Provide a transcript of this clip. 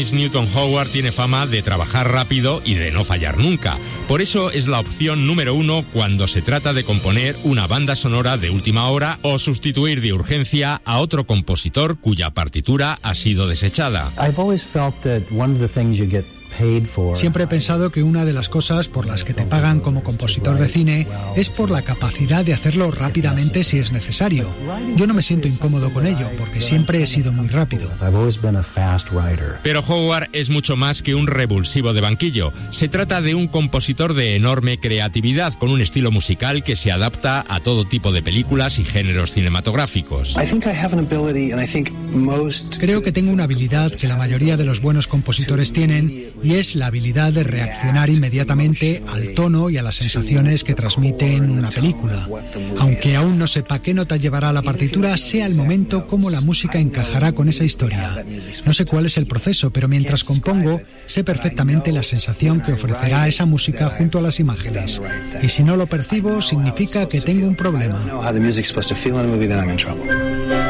James Newton Howard tiene fama de trabajar rápido y de no fallar nunca. Por eso es la opción número 1 cuando se trata de componer una banda sonora de última hora o sustituir de urgencia a otro compositor cuya partitura ha sido desechada. Siempre he pensado que una de las cosas por las que te pagan como compositor de cine es por la capacidad de hacerlo rápidamente si es necesario. Yo no me siento incómodo con ello porque siempre he sido muy rápido. Pero Howard es mucho más que un revulsivo de banquillo. Se trata de un compositor de enorme creatividad con un estilo musical que se adapta a todo tipo de películas y géneros cinematográficos. Creo que tengo una habilidad que la mayoría de los buenos compositores tienen, y es la habilidad de reaccionar inmediatamente al tono y a las sensaciones que transmite en una película. Aunque aún no sepa qué nota llevará la partitura, sé al momento cómo la música encajará con esa historia. No sé cuál es el proceso, pero mientras compongo, sé perfectamente la sensación que ofrecerá esa música junto a las imágenes. Y si no lo percibo, significa que tengo un problema.